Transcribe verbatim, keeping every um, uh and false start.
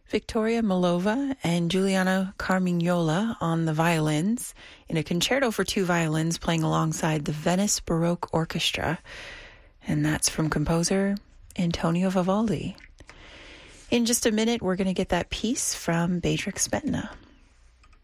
Victoria Malova and Giuliano Carmignola on the violins in a concerto for two violins playing alongside the Venice Baroque Orchestra. And that's from composer Antonio Vivaldi. In just a minute, we're going to get that piece from Bedřich Smetana.